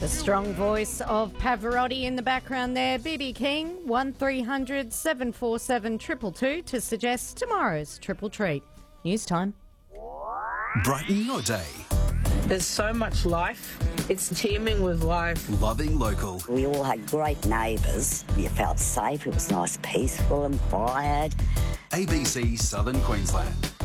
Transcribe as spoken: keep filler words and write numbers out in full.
The strong voice of Pavarotti in the background there. B B King, one three hundred seven four seven two two two to suggest tomorrow's triple treat. News time. Brighten your day. There's so much life. It's teeming with life. Loving local. We all had great neighbours. You felt safe. It was nice, peaceful and quiet. A B C Southern Queensland.